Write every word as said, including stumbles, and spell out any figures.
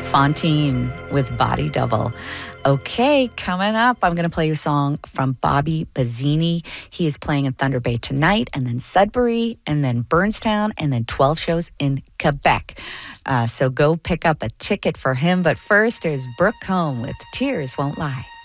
Fontaine with Body Double. Okay, coming up, I'm going to play your song from Bobby Bazzini. He is playing in Thunder Bay tonight, and then Sudbury, and then Burnstown, and then twelve shows in Quebec. Uh, so go pick up a ticket for him. But first, there's Brooke Combe with Tears Won't Lie.